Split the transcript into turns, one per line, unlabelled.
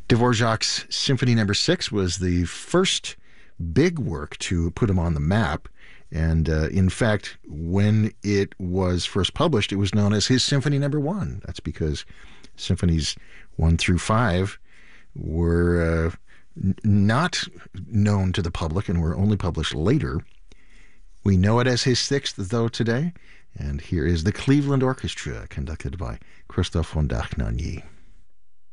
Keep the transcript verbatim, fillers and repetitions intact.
Dvorak's Symphony Number Six was the first big work to put him on the map. And uh, in fact, when it was first published, it was known as his Symphony Number One. That's because symphonies one through five were uh, n- not known to the public and were only published later. We know it as his sixth, though, today. And here is the Cleveland Orchestra, conducted by Christoph von Dohnanyi.